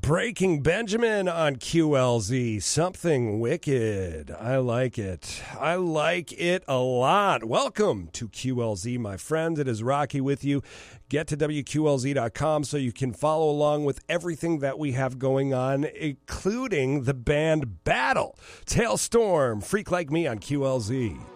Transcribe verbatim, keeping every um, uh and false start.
Breaking Benjamin on Q L Z. Something wicked. I like it. I like it a lot. Welcome to Q L Z, my friends. It is Rocky with you. Get to W Q L Z dot com so you can follow along with everything that we have going on, including the band Battle. Tailstorm, Freak Like Me on Q L Z.